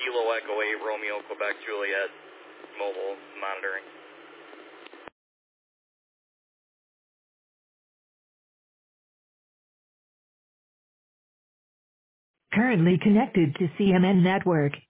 Kilo Echo 8, Romeo, Quebec, Juliet, mobile monitoring. Currently connected to CMN network.